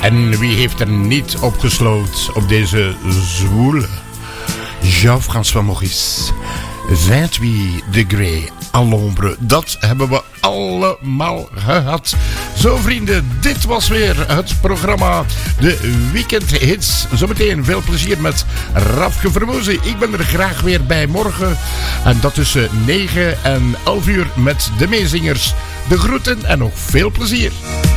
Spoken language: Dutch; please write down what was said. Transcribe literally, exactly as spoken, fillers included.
En wie heeft er niet opgesloten op deze zwoele? Jean-François Maurice. vingt-huit degrés à l'ombre. Dat hebben we allemaal gehad. Zo vrienden, dit was weer het programma De Weekend Hits. Zometeen veel plezier met Rafke Vermozen. Ik ben er graag weer bij morgen. En dat tussen negen en elf uur met de meezingers. De groeten en nog veel plezier.